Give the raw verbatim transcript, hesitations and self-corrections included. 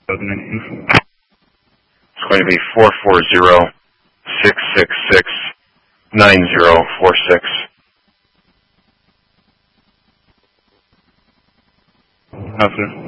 It's going to be four four zero, six six six, nine zero four six. After.